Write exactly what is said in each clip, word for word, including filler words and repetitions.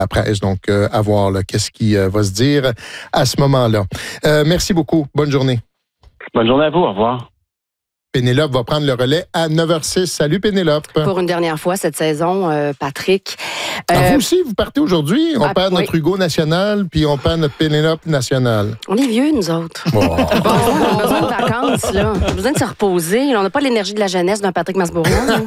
la presse. Donc, euh, à voir là, qu'est-ce qui euh, va se dire à ce moment-là. Euh, merci beaucoup. Bonne journée. Bonne journée à vous. Au revoir. Pénélope va prendre le relais à neuf heures six. Salut Pénélope. Pour une dernière fois cette saison, euh, Patrick. Euh, ah, vous euh, aussi, vous partez aujourd'hui. On ah, perd oui. notre Hugo national, puis on perd notre Pénélope nationale. On est vieux, nous autres. Oh. Bon, on a besoin de vacances, là. On a besoin de se reposer. On n'a pas l'énergie de la jeunesse d'un Patrick Masbourian.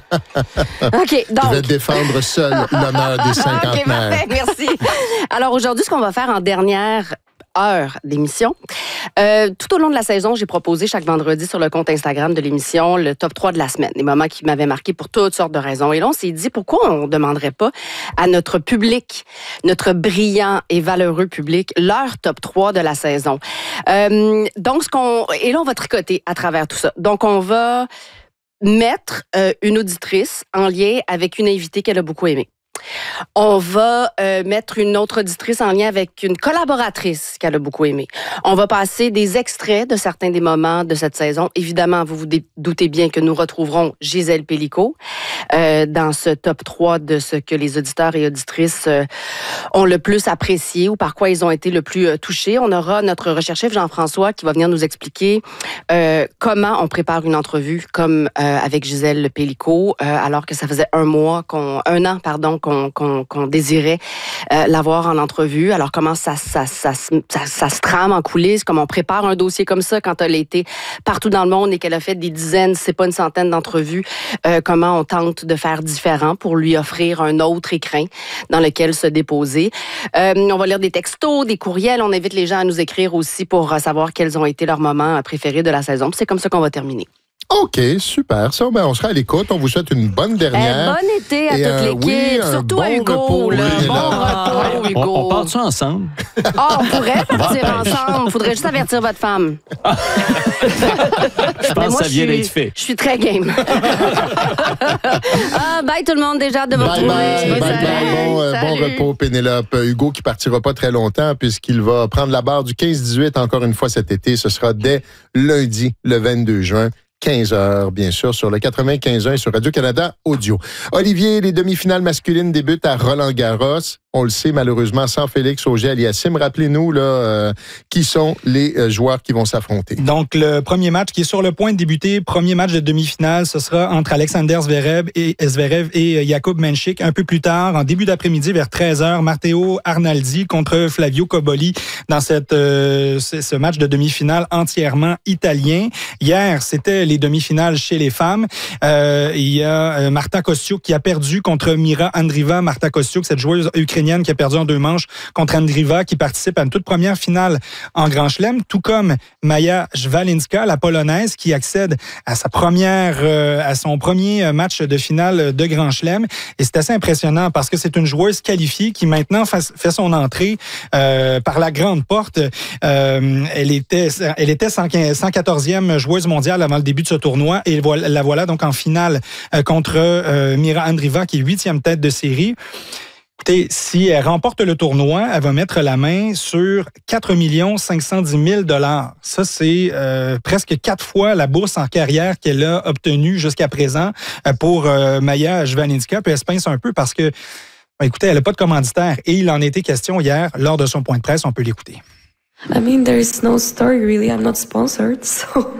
OK, donc... Je vais défendre seul l'honneur des cinquantenaires. OK, parfait, merci. Alors, aujourd'hui, ce qu'on va faire en dernière heure d'émission. Euh, tout au long de la saison, j'ai proposé chaque vendredi sur le compte Instagram de l'émission le top trois de la semaine, des moments qui m'avaient marqué pour toutes sortes de raisons. Et là, on s'est dit, pourquoi on ne demanderait pas à notre public, notre brillant et valeureux public, leur top trois de la saison. Euh, donc, ce qu'on... Et là, on va tricoter à travers tout ça. Donc, on va mettre euh, une auditrice en lien avec une invitée qu'elle a beaucoup aimée. On va euh, mettre une autre auditrice en lien avec une collaboratrice qu'elle a beaucoup aimée. On va passer des extraits de certains des moments de cette saison. Évidemment, vous vous doutez bien que nous retrouverons Gisèle Pélicaud euh, dans ce top trois de ce que les auditeurs et auditrices euh, ont le plus apprécié ou par quoi ils ont été le plus euh, touchés. On aura notre recherchif Jean-François qui va venir nous expliquer euh, comment on prépare une entrevue comme euh, avec Gisèle Pélicaud, euh, alors que ça faisait un mois, qu'on, un an, pardon, qu'on Qu'on, qu'on, qu'on désirait euh, l'avoir en entrevue. Alors, comment ça, ça, ça, ça, ça, ça se trame en coulisses, comment on prépare un dossier comme ça quand elle a été partout dans le monde et qu'elle a fait des dizaines, c'est pas une centaine d'entrevues, euh, comment on tente de faire différent pour lui offrir un autre écrin dans lequel se déposer. Euh, on va lire des textos, des courriels, on invite les gens à nous écrire aussi pour savoir quels ont été leurs moments préférés de la saison. Puis c'est comme ça qu'on va terminer. OK, super. Ça, ben, on sera à l'écoute. On vous souhaite une bonne dernière. Eh, bon été à Et, toute euh, l'équipe, oui, surtout bon à Hugo. repos, Là. oui, Bon là. repos, Hugo. On, on part ça ensemble? Ah, on pourrait partir ensemble. Il faudrait juste avertir votre femme. Je pense que ça vient d'être fait. Je suis très game. ah, bye tout le monde, déjà de vous Bye bye, bye, bye. Bon, euh, bon repos, Pénélope. Hugo qui partira pas très longtemps puisqu'il va prendre la barre du quinze dix-huit encore une fois cet été. Ce sera dès lundi, le vingt-deux juin. quinze heures, bien sûr, sur le quatre-vingt-quinze point un et sur Radio-Canada Audio. Olivier, les demi-finales masculines débutent à Roland-Garros. On le sait, malheureusement, sans Félix Auger-Aliassime. Rappelez-nous là, euh, qui sont les euh, joueurs qui vont s'affronter. Donc, le premier match qui est sur le point de débuter, premier match de demi-finale, ce sera entre Alexander Zverev et, Zverev et Jakub Menchik. Un peu plus tard, en début d'après-midi, vers treize heures, Matteo Arnaldi contre Flavio Cobolli dans cette, euh, ce match de demi-finale entièrement italien. Hier, c'était les demi-finales chez les femmes. Euh, il y a euh, Marta Kostyuk qui a perdu contre Mira Andreeva. Marta Kostyuk, cette joueuse ukrainienne qui a perdu en deux manches contre Andreeva, qui participe à une toute première finale en Grand Chelem, tout comme Maja Szwalinska, la Polonaise, qui accède à sa première, euh, à son premier match de finale de Grand Chelem. Et c'est assez impressionnant parce que c'est une joueuse qualifiée qui maintenant fait son entrée euh, par la grande porte. Euh, elle était, elle était cent quatorzième joueuse mondiale avant le début de ce tournoi et la voilà donc en finale euh, contre euh, Mira Andreeva, qui est huitième tête de série. Écoutez, si elle remporte le tournoi, elle va mettre la main sur quatre millions cinq cent dix mille dollars. Ça, c'est euh, presque quatre fois la bourse en carrière qu'elle a obtenue jusqu'à présent euh, pour euh, Maja Szwalinska. Puis elle se pince un peu parce que, ben, écoutez, elle n'a pas de commanditaire. Et il en était question hier lors de son point de presse. On peut l'écouter. I mean, there is no story really. I'm not sponsored, so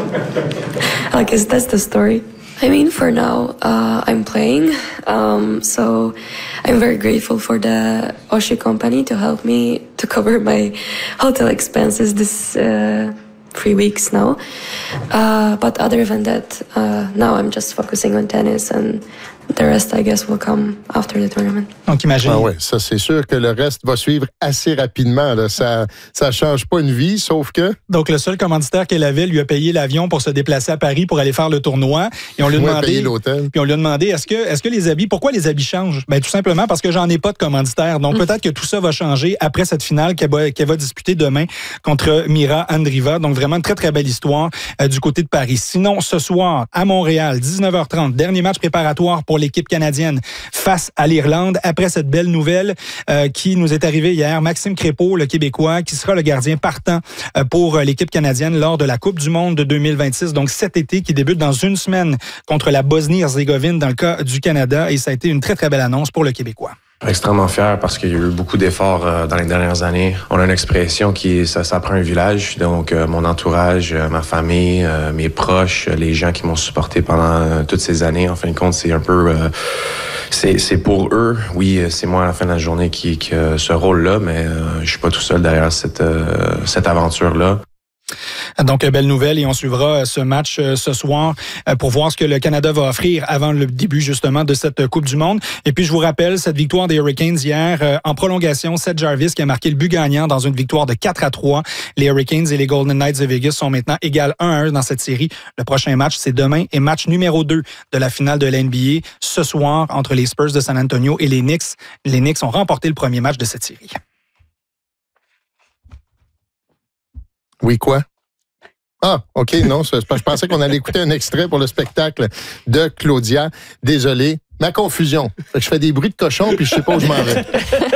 I guess that's the story. I mean, for now, uh, I'm playing, um, so I'm very grateful for the Oshi company to help me to cover my hotel expenses this uh, three weeks now. Uh, but other than that, uh, now I'm just focusing on tennis, and the rest, I guess, will come after the tournament. Donc, imagine. Ah ouais, ça, c'est sûr que le reste va suivre assez rapidement. Là. Ça ça change pas une vie, sauf que... Donc, le seul commanditaire qu'elle avait lui a payé l'avion pour se déplacer à Paris pour aller faire le tournoi. Et on lui a ouais, demandé... payer l'hôtel. Puis on lui a demandé, est-ce que, est-ce que les habits... Pourquoi les habits changent? Ben, tout simplement parce que j'en ai pas de commanditaire. Donc, peut-être que tout ça va changer après cette finale qu'elle va, qu'elle va disputer demain contre Mira Andreeva. Donc, vraiment une très, très belle histoire euh, du côté de Paris. Sinon, ce soir, à Montréal, dix-neuf heures trente, dernier match préparatoire pour l'équipe canadienne face à l'Irlande. Après cette belle nouvelle euh, qui nous est arrivée hier, Maxime Crépeau, le Québécois, qui sera le gardien partant euh, pour l'équipe canadienne lors de la Coupe du monde de deux mille vingt-six, donc cet été, qui débute dans une semaine contre la Bosnie-Herzégovine dans le cas du Canada. Et ça a été une très, très belle annonce pour le Québécois. Extrêmement fier parce qu'il y a eu beaucoup d'efforts euh, dans les dernières années. On a une expression qui ça, ça prend un village. Donc, euh, mon entourage, euh, ma famille, euh, mes proches, euh, les gens qui m'ont supporté pendant euh, toutes ces années. En fin de compte, c'est un peu... Euh, c'est, c'est pour eux. Oui, c'est moi à la fin de la journée qui, qui a ce rôle-là, mais euh, je suis pas tout seul derrière cette, euh, cette aventure-là. Donc, belle nouvelle et on suivra ce match ce soir pour voir ce que le Canada va offrir avant le début justement de cette Coupe du Monde. Et puis, je vous rappelle, cette victoire des Hurricanes hier en prolongation, Seth Jarvis qui a marqué le but gagnant dans une victoire de quatre à trois. Les Hurricanes et les Golden Knights de Vegas sont maintenant égales un à un dans cette série. Le prochain match, c'est demain et match numéro deux de la finale de l'N B A ce soir entre les Spurs de San Antonio et les Knicks. Les Knicks ont remporté le premier match de cette série. Oui, quoi? Ah, OK, non, je pensais qu'on allait écouter un extrait pour le spectacle de Claudia. Désolé, ma confusion. Fait que je fais des bruits de cochon puis je sais pas où je m'en vais.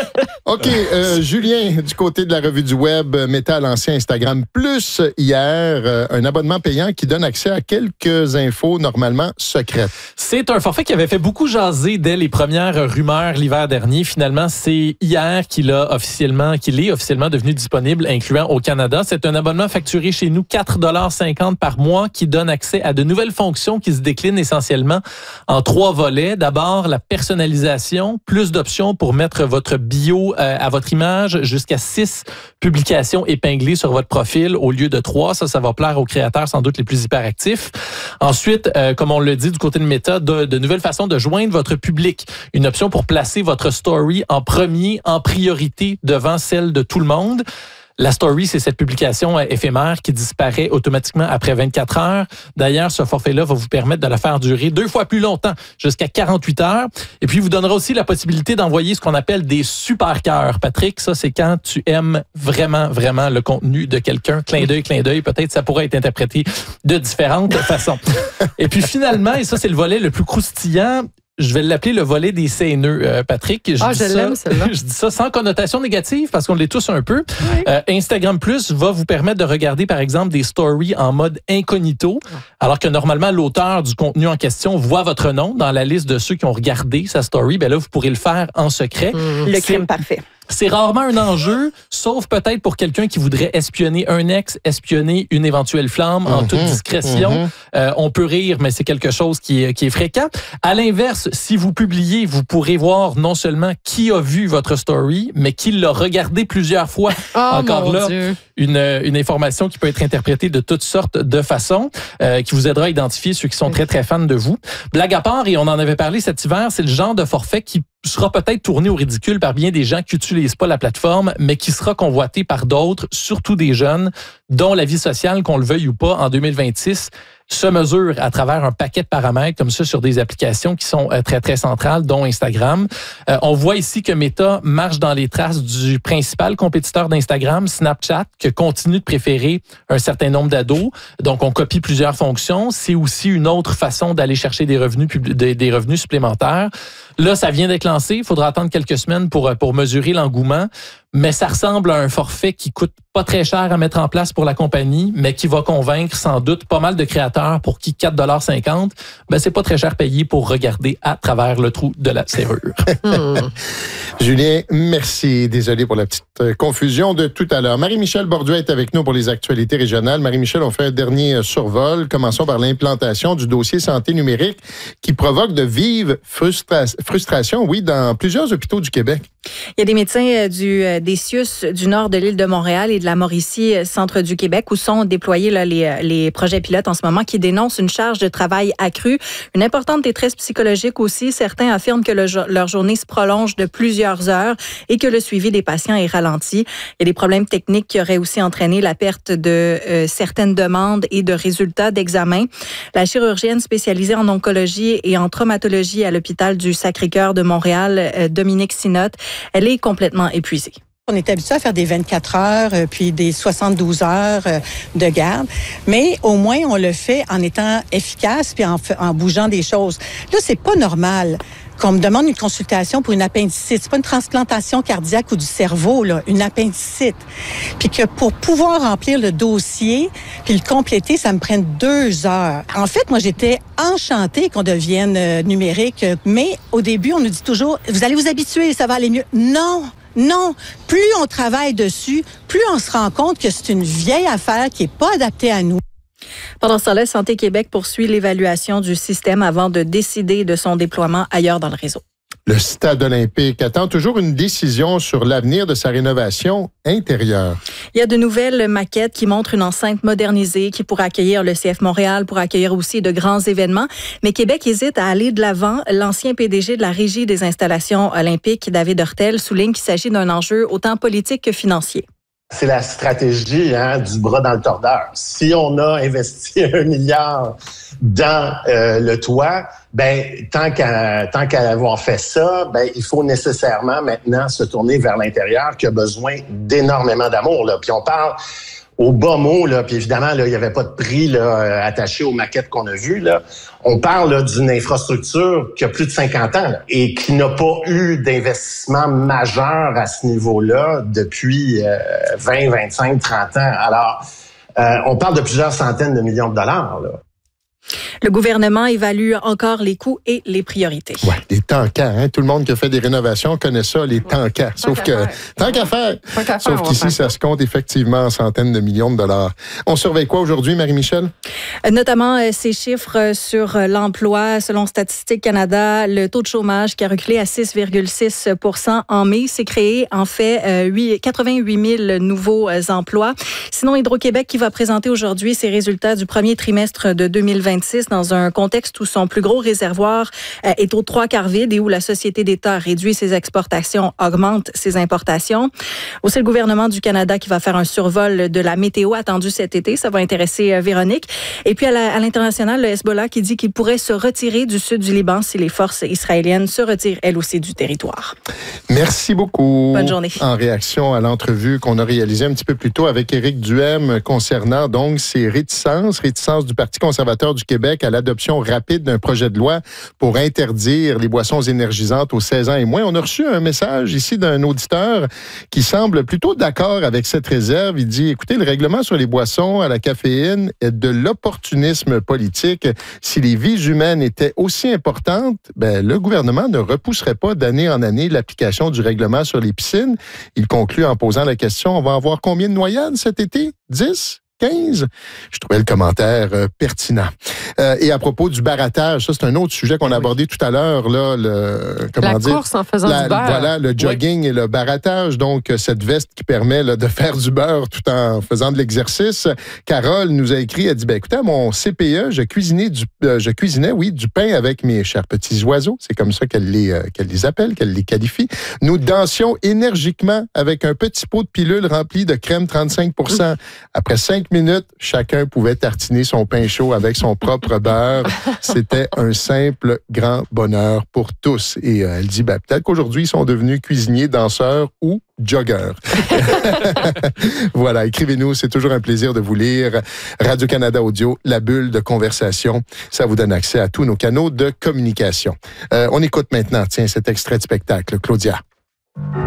OK, euh, Julien, du côté de la revue du web, mettait à l'ancien Instagram Plus hier euh, un abonnement payant qui donne accès à quelques infos normalement secrètes. C'est un forfait qui avait fait beaucoup jaser dès les premières rumeurs l'hiver dernier. Finalement, c'est hier qu'il a officiellement, qu'il est officiellement devenu disponible, incluant au Canada. C'est un abonnement facturé chez nous quatre dollars cinquante par mois qui donne accès à de nouvelles fonctions qui se déclinent essentiellement en trois volets. D'abord, la personnalisation, plus d'options pour mettre votre bio à votre image, jusqu'à six publications épinglées sur votre profil au lieu de trois. Ça, ça va plaire aux créateurs sans doute les plus hyperactifs. Ensuite, euh, comme on le dit du côté de Meta, de, de nouvelles façons de joindre votre public. Une option pour placer votre story en premier, en priorité devant celle de tout le monde. La story, c'est cette publication éphémère qui disparaît automatiquement après vingt-quatre heures. D'ailleurs, ce forfait-là va vous permettre de la faire durer deux fois plus longtemps, jusqu'à quarante-huit heures. Et puis, vous donnera aussi la possibilité d'envoyer ce qu'on appelle des super cœurs. Patrick, ça, c'est quand tu aimes vraiment, vraiment le contenu de quelqu'un. Clin d'œil, clin d'œil. Peut-être ça pourrait être interprété de différentes façons. Et puis, finalement, et ça, c'est le volet le plus croustillant, je vais l'appeler le volet des haineux, euh, Patrick. Je ah, dis je ça, l'aime, celle-là. Je dis ça sans connotation négative parce qu'on l'est tous un peu. Oui. Euh, Instagram Plus va vous permettre de regarder, par exemple, des stories en mode incognito, alors que normalement, l'auteur du contenu en question voit votre nom dans la liste de ceux qui ont regardé sa story. Ben là, vous pourrez le faire en secret. Mmh. Le crime parfait. C'est rarement un enjeu, sauf peut-être pour quelqu'un qui voudrait espionner un ex, espionner une éventuelle flamme en toute discrétion. Mm-hmm. Euh, on peut rire, mais c'est quelque chose qui est, qui est fréquent. À l'inverse, si vous publiez, vous pourrez voir non seulement qui a vu votre story, mais qui l'a regardé plusieurs fois. Oh, encore là, une, une information qui peut être interprétée de toutes sortes de façons, euh, qui vous aidera à identifier ceux qui sont très, très fans de vous. Blague à part, et on en avait parlé cet hiver, c'est le genre de forfait qui sera peut-être tourné au ridicule par bien des gens qui n'utilisent pas la plateforme, mais qui sera convoité par d'autres, surtout des jeunes, dont la vie sociale, qu'on le veuille ou pas, en deux mille vingt-six, se mesure à travers un paquet de paramètres comme ça sur des applications qui sont euh, très, très centrales, dont Instagram. Euh, on voit ici que Meta marche dans les traces du principal compétiteur d'Instagram, Snapchat, qui continue de préférer un certain nombre d'ados. Donc, on copie plusieurs fonctions. C'est aussi une autre façon d'aller chercher des revenus, des, des revenus supplémentaires. Là, ça vient d'être lancé. Il faudra attendre quelques semaines pour, pour mesurer l'engouement. Mais ça ressemble à un forfait qui coûte pas très cher à mettre en place pour la compagnie, mais qui va convaincre sans doute pas mal de créateurs pour qui quatre dollars cinquante, ben c'est pas très cher payé pour regarder à travers le trou de la serrure. hmm. Julien, merci. Désolé pour la petite confusion de tout à l'heure. Marie-Michel Borduas est avec nous pour les actualités régionales. Marie-Michel, on fait un dernier survol. Commençons par l'implantation du dossier santé numérique qui provoque de vives frustra- frustrations, oui, dans plusieurs hôpitaux du Québec. Il y a des médecins du, des C I U S du nord de l'île de Montréal et de la Mauricie, centre du Québec, où sont déployés là, les, les projets pilotes en ce moment, qui dénoncent une charge de travail accrue, une importante détresse psychologique aussi. Certains affirment que le, leur journée se prolonge de plusieurs heures et que le suivi des patients est ralenti. Il y a des problèmes techniques qui auraient aussi entraîné la perte de euh, certaines demandes et de résultats d'examen. La chirurgienne spécialisée en oncologie et en traumatologie à l'hôpital du Sacré-Cœur de Montréal, euh, Dominique Sinotte, elle est complètement épuisée. On est habitué à faire des vingt-quatre heures, euh, puis des soixante-douze heures euh, de garde, mais au moins on le fait en étant efficace puis en, en bougeant des choses. Là, c'est pas normal qu'on me demande une consultation pour une appendicite. C'est pas une transplantation cardiaque ou du cerveau, là, une appendicite. Puis que pour pouvoir remplir le dossier puis le compléter, ça me prenne deux heures. En fait, moi, j'étais enchantée qu'on devienne euh, numérique, mais au début, on nous dit toujours, vous allez vous habituer, ça va aller mieux. Non! Non, plus on travaille dessus, plus on se rend compte que c'est une vieille affaire qui n'est pas adaptée à nous. Pendant ce temps-là, Santé Québec poursuit l'évaluation du système avant de décider de son déploiement ailleurs dans le réseau. Le Stade olympique attend toujours une décision sur l'avenir de sa rénovation intérieure. Il y a de nouvelles maquettes qui montrent une enceinte modernisée qui pourra accueillir le C F Montréal, pour accueillir aussi de grands événements. Mais Québec hésite à aller de l'avant. L'ancien P D G de la Régie des installations olympiques, David Hurtel, souligne qu'il s'agit d'un enjeu autant politique que financier. C'est la stratégie hein, du bras dans le tordeur. Si on a investi un milliard dans euh, le toit, ben tant qu'à tant qu'à avoir fait ça, ben il faut nécessairement maintenant se tourner vers l'intérieur qui a besoin d'énormément d'amour. Là. Puis on parle au bas mot, là, puis évidemment, là, il n'y avait pas de prix là, attaché aux maquettes qu'on a vues. Là. On parle là, d'une infrastructure qui a plus de cinquante ans là, et qui n'a pas eu d'investissement majeur à ce niveau-là depuis euh, vingt, vingt-cinq, trente ans. Alors, euh, on parle de plusieurs centaines de millions de dollars. Là. Le gouvernement évalue encore les coûts et les priorités. Oui, les tankers. Hein? Tout le monde qui a fait des rénovations connaît ça, les tankers. Sauf que, tant qu'à faire. Sauf qu'ici, ça se compte effectivement en centaines de millions de dollars. On surveille quoi aujourd'hui, Marie-Michel? Notamment ces chiffres sur l'emploi. Selon Statistique Canada, le taux de chômage qui a reculé à six virgule six pour cent en mai s'est créé en fait quatre-vingt-huit mille nouveaux emplois. Sinon, Hydro-Québec qui va présenter aujourd'hui ses résultats du premier trimestre de deux mille vingt-six dans un contexte où son plus gros réservoir est aux trois quarts vide et où la société d'État réduit ses exportations, augmente ses importations. Aussi, le gouvernement du Canada qui va faire un survol de la météo attendue cet été. Ça va intéresser Véronique. Et puis, à, la, à l'international, le Hezbollah qui dit qu'il pourrait se retirer du sud du Liban si les forces israéliennes se retirent, elles aussi, du territoire. Merci beaucoup. Bonne journée. En réaction à l'entrevue qu'on a réalisée un petit peu plus tôt avec Éric Duhem concernant donc ces réticences, réticences du Parti conservateur du Québec à l'adoption rapide d'un projet de loi pour interdire les boissons énergisantes aux seize ans et moins. On a reçu un message ici d'un auditeur qui semble plutôt d'accord avec cette réserve. Il dit, écoutez, le règlement sur les boissons à la caféine est de l'opportunisme politique. Si les vies humaines étaient aussi importantes, ben, le gouvernement ne repousserait pas d'année en année l'application du règlement sur les piscines. Il conclut en posant la question, on va avoir combien de noyades cet été? dix? quinze. Je trouvais le commentaire euh, pertinent. Euh, et à propos du barattage, ça c'est un autre sujet qu'on a abordé tout à l'heure, là, le comment la dire, course en faisant la, du beurre. Voilà, le jogging oui. et le barattage. Donc cette veste qui permet là, de faire du beurre tout en faisant de l'exercice. Carole nous a écrit, elle dit, ben écoutez, à mon C P E, je cuisinais du, euh, je cuisinais, oui, du pain avec mes chers petits oiseaux. C'est comme ça qu'elle les, euh, qu'elle les appelle, qu'elle les qualifie. Nous dansions énergiquement avec un petit pot de pilule rempli de crème trente-cinq pour cent. Après cinq minutes, chacun pouvait tartiner son pain chaud avec son propre beurre. C'était un simple grand bonheur pour tous. Et euh, elle dit, ben, peut-être qu'aujourd'hui, ils sont devenus cuisiniers, danseurs ou joggeurs. Voilà, écrivez-nous, c'est toujours un plaisir de vous lire. Radio-Canada Audio, la bulle de conversation, ça vous donne accès à tous nos canaux de communication. Euh, on écoute maintenant, tiens, cet extrait de spectacle. Claudia.